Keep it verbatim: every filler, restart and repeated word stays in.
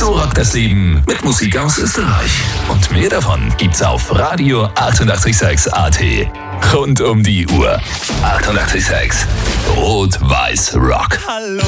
So rockt das Leben mit Musik aus Österreich. Und mehr davon gibt's auf Radio achtundachtzig Komma sechs A T. Rund um die Uhr. achtundachtzig Komma sechs Rot-Weiß Rock. Hallo.